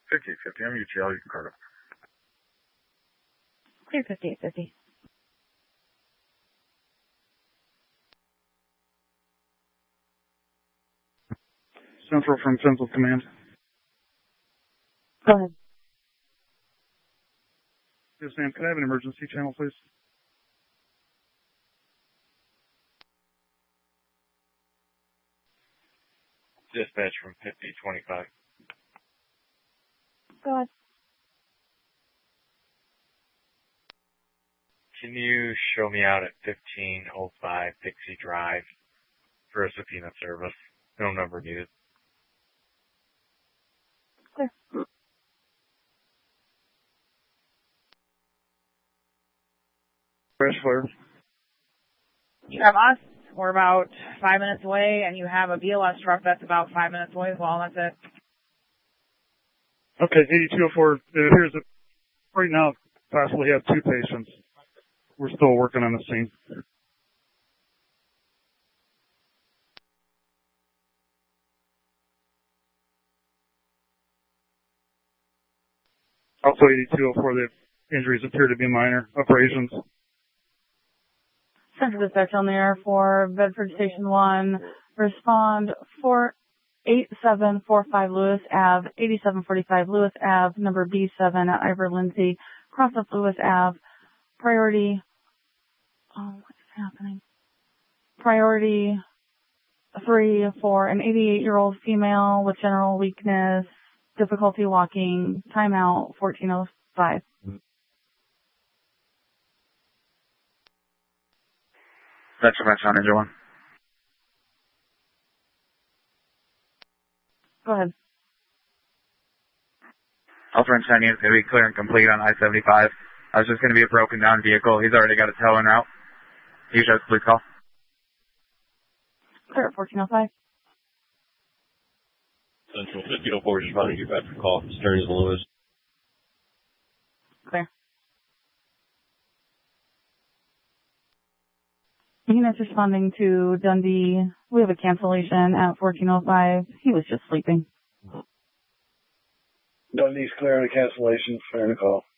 5850. I'm UTL. You can card up. Clear 5850. Central from Central Command. Go ahead. Yes, ma'am. Can I have an emergency channel, please? Dispatch from 5025. Go ahead. Can you show me out at 1505 Dixie Drive for a subpoena service? No number needed. Clear. Crash flare. You have us. We're about 5 minutes away, and you have a BLS truck that's about 5 minutes away as well. That's it. Okay, 8204. It appears that right now possibly have 2 patients. We're still working on the scene. Also 8204, the injuries appear to be minor. Abrasions. Central Dispatch on the air for Bedford Station 1. Respond 48745 Lewis Ave, 8745 Lewis Ave, number B7 at Ivor Lindsay. Cross up Lewis Ave. Priority. Oh, what's happening? Priority 3 for an 88-year-old female with general weakness, difficulty walking, timeout 1405. That's on Ninja 1. Go ahead. Alpha Chinese is going to be clear and complete on I-75. I was just going to be a broken down vehicle. He's already got a tow en route. You should please call. Clear at 1405. Central 1504 is trying to get back to call. Stearns and Lewis. Clear. Units responding to Dundee. We have a cancellation at 1405. He was just sleeping. Dundee's clear on a cancellation. Fair to call.